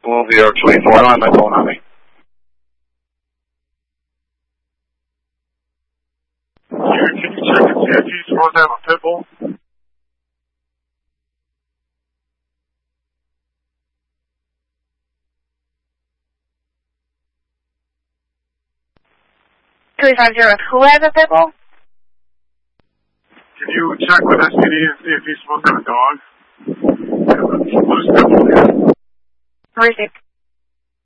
Louisville 24, I don't have my phone on me. Can you check and see if he's supposed to have a pit bull? Who has a pit bull? Can you check with STD and see if he's supposed to have a dog? Yeah, that's pit bull. Received.